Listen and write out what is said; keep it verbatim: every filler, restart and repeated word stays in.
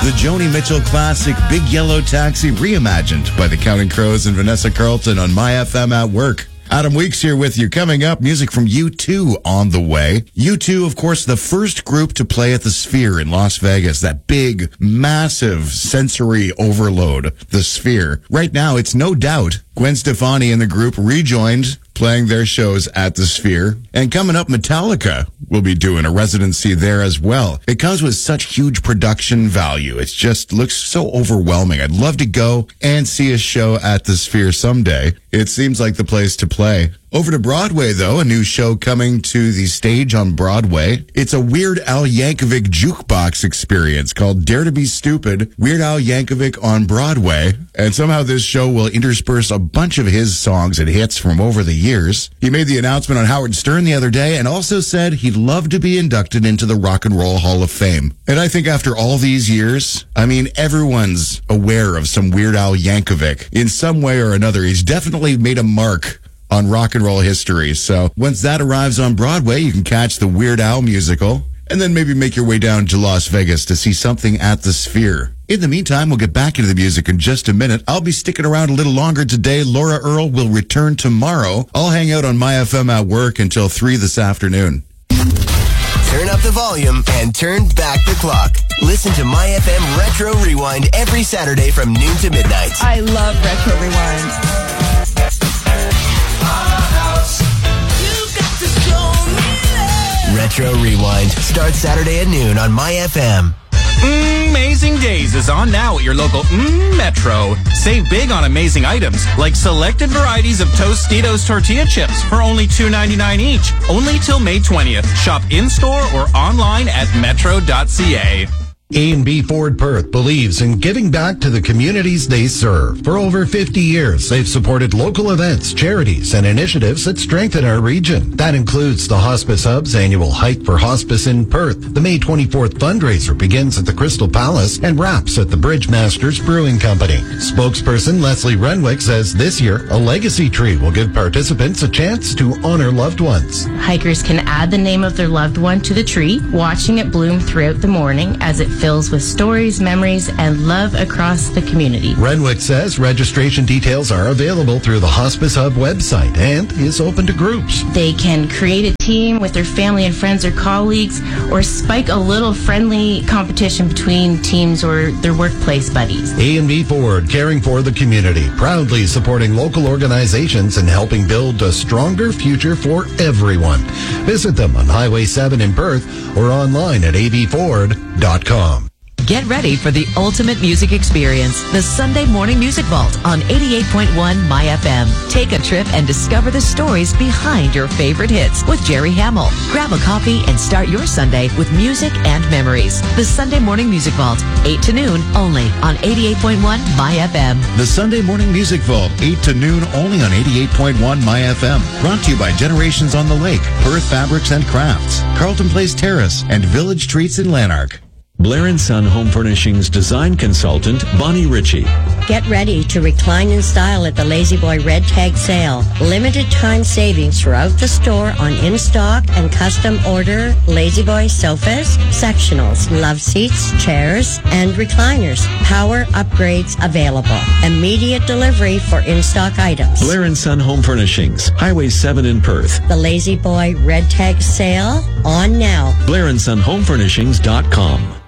The Joni Mitchell classic Big Yellow Taxi reimagined by the Counting Crows and Vanessa Carlton on My F M at Work. Adam Weeks here with you. Coming up, music from U two on the way. U two, of course, the first group to play at the Sphere in Las Vegas. That big, massive sensory overload, the Sphere. Right now, it's no doubt Gwen Stefani and the group rejoined playing their shows at the Sphere. And coming up, Metallica will be doing a residency there as well. It comes with such huge production value. It just looks so overwhelming. I'd love to go and see a show at the Sphere someday. It seems like the place to play. Over to Broadway, though, a new show coming to the stage on Broadway. It's a Weird Al Yankovic jukebox experience called Dare to Be Stupid, Weird Al Yankovic on Broadway. And somehow this show will intersperse a bunch of his songs and hits from over the years. He made the announcement on Howard Stern the other day and also said he'd love to be inducted into the Rock and Roll Hall of Fame. And I think after all these years, I mean, everyone's aware of some Weird Al Yankovic. In some way or another, he's definitely made a mark on rock and roll history. So once that arrives on Broadway, you can catch the Weird Al musical and then maybe make your way down to Las Vegas to see something at the Sphere. In the meantime, we'll get back into the music in just a minute. I'll be sticking around a little longer today. Laura Earle will return tomorrow. I'll hang out on My F M at Work until three this afternoon. Turn up the volume and turn back the clock. Listen to My F M Retro Rewind every Saturday from noon to midnight. I love Retro Rewind. Retro Rewind starts Saturday at noon on My F M. Mm, Amazing Days is on now at your local mm, Metro. Save big on amazing items like selected varieties of Tostitos tortilla chips for only two ninety-nine each. Only till May twentieth. Shop in-store or online at metro dot c a. A and B Ford Perth believes in giving back to the communities they serve. For over fifty years, they've supported local events, charities, and initiatives that strengthen our region. That includes the Hospice Hub's annual Hike for Hospice in Perth. The May twenty-fourth fundraiser begins at the Crystal Palace and wraps at the Bridgemasters Brewing Company. Spokesperson Leslie Renwick says this year, a legacy tree will give participants a chance to honor loved ones. Hikers can add the name of their loved one to the tree, watching it bloom throughout the morning as it fills with stories, memories, and love across the community. Renwick says registration details are available through the Hospice Hub website and is open to groups. They can create a team with their family and friends or colleagues, or spike a little friendly competition between teams or their workplace buddies. A and B Ford, caring for the community, proudly supporting local organizations and helping build a stronger future for everyone. Visit them on Highway seven in Perth or online at a b ford dot com. Get ready for the ultimate music experience, the Sunday Morning Music Vault on eighty-eight point one My F M. Take a trip and discover the stories behind your favorite hits with Jerry Hamill. Grab a coffee and start your Sunday with music and memories. The Sunday Morning Music Vault, eight to noon, only on eighty-eight point one My F M. The Sunday Morning Music Vault, eight to noon, only on eighty-eight point one My F M. Brought to you by Generations on the Lake, Perth Fabrics and Crafts, Carlton Place Terrace, and Village Treats in Lanark. Blair and Son Home Furnishings design consultant Bonnie Ritchie. Get ready to recline in style at the Lazy Boy Red Tag Sale. Limited time savings throughout the store on in-stock and custom order Lazy Boy sofas, sectionals, love seats, chairs, and recliners. Power upgrades available. Immediate delivery for in-stock items. Blair and Son Home Furnishings, Highway seven in Perth. The Lazy Boy Red Tag Sale on now. Blair and Son Home Furnishings dot com.